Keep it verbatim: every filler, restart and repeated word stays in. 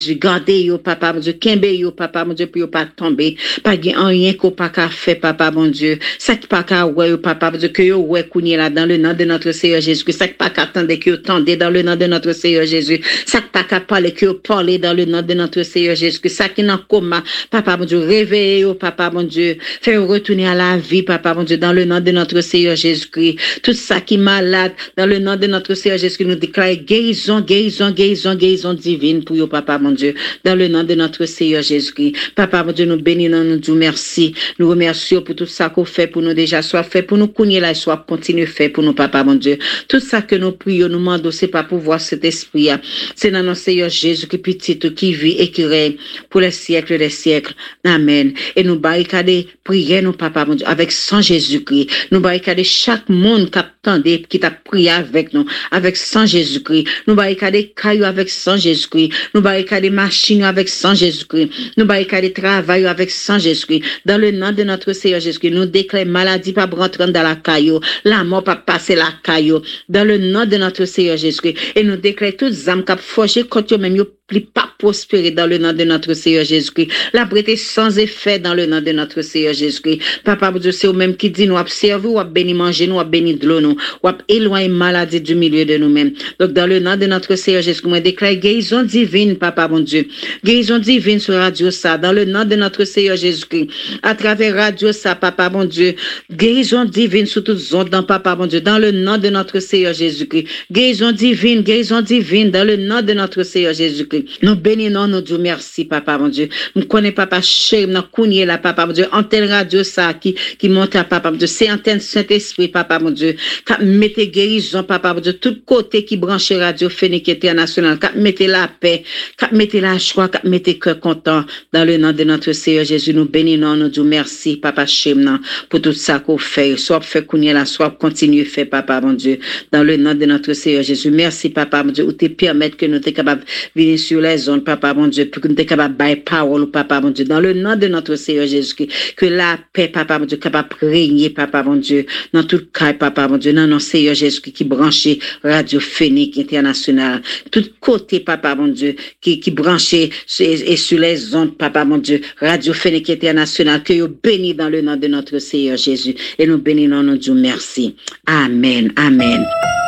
Gardez yo, papa, mon Dieu, kembe yo, papa, mon Dieu, pour yo pas tomber, pas gen rien qu'on pas qu'à faire, papa, mon Dieu, ça qui pas qu'à ouais, papa, mon Dieu, que yo ouais, kounye là, dans le nom de notre Seigneur Jésus, ça qui pas qu'à attendre, que yo tendez dans le nom de notre Seigneur Jésus, ça qui pas qu'à parler, que yo parler dans le nom de notre Seigneur Jésus, ça qui n'en coma, papa, mon Dieu, réveillez yo, papa, mon Dieu, faire retourner à la vie, papa, mon Dieu, dans le nom de notre Seigneur Jésus-Christ, tout ça qui est malade, dans le nom de notre Seigneur Jésus-Christ, nous déclare guérison, guérison, guérison, guérison divine pour yo, papa, mon Dieu, dans le nom de notre Seigneur Jésus-Christ. Papa, mon Dieu, nous bénissons, nous disons merci. Nous remercions pour tout ça qu'on fait pour nous déjà, soit fait pour nous cogner là, soit continuer faire pour nous, papa, mon Dieu. Tout ça que nous prions, nous demandons, c'est pas pour voir cet esprit. C'est dans notre Seigneur Jésus qui petit, qui vit et qui règne pour les siècles des siècles. Amen. Et nous barricader, prier nous, papa, mon Dieu, avec sang Jésus-Christ. Nous barricader chaque monde qui attendait, qui t'a prié avec nous, avec sang Jésus-Christ. Nous barricader cailloux avec sang Jésus-Christ. Nous barricader machine avec sang Jésus-Christ. Nous barricader travail avec sang Jésus-Christ. Dans le nom de notre Seigneur Jésus-Christ, nous déclarons maladie pas rentrer dans la caillou, la mort pas passer la caillou. Dans le nom de notre Seigneur Jésus-Christ. Et nous déclarons toutes âmes qui forgé contre même yo pas prospérer dans le nom de notre Seigneur Jésus-Christ. La brité sans effet dans le nom de notre Seigneur Jésus-Christ. Papa, Dieu, c'est au même qui dit nous observer ou béni manger nous, béni de l'eau nous, ou éloigner maladie du milieu de nous-mêmes. Donc, dans le nom de notre Seigneur Jésus-Christ, moi déclare guérison divine, papa, mon Dieu. Guérison divine sur Radio Ça, dans le nom de notre Seigneur Jésus-Christ. À travers Radio Ça, papa, mon Dieu. Guérison divine sur toutes zones, dans papa, mon Dieu, dans le nom de notre Seigneur Jésus-Christ. Guérison divine, guérison divine, dans le nom de notre Seigneur Jésus-Christ. Nous bénissons, nous disons merci, papa, mon Dieu. Nous connaissons, papa, cher, nous connaissons la, papa, mon Dieu. Antenne Radio, ça, qui, qui monte à papa, mon Dieu. C'est antenne Saint-Esprit, papa, mon Dieu. Qui mettez guérison, papa, mon Dieu. Tout côté qui branche Radio Phénix International. Qui mettez la paix. Qui mettez la joie. Qui mettez cœur content. Dans le nom de notre Seigneur Jésus, nous bénissons, nous disons merci, papa, cher, pour tout ça qu'on fait. Soit fait qu'on y est là, soit continuer faire, papa, mon Dieu. Dans le nom de notre Seigneur Jésus. Merci, papa, mon Dieu. Ou te permettre que nous soyons capables de venir sur les zones, papa, mon Dieu, pour que nous soyons capables de bailler parole, papa, mon Dieu, dans le nom de notre Seigneur Jésus-Christ, que la paix, papa, mon Dieu, capable de régner, papa, mon Dieu, dans tout cas, papa, mon Dieu, dans notre Seigneur Jésus-Christ, qui branché Radio Phénix International, tout côté, papa, mon Dieu, qui, qui branché et sur les zones, papa, mon Dieu, Radio Phénix International, que vous bénis dans le nom de notre Seigneur Jésus, et nous bénissons, nous disons merci. Amen, amen.